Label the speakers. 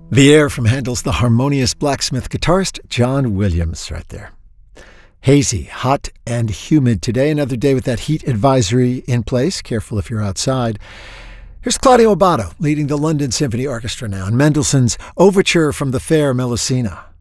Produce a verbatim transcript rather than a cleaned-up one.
Speaker 1: The Air from Handel's The Harmonious Blacksmith guitarist John Williams right there. Hazy, hot, and humid today. Another day with that heat advisory in place. Careful if you're outside. Here's Claudio Abbado leading the London Symphony Orchestra now in Mendelssohn's Overture from the Fair Melusina.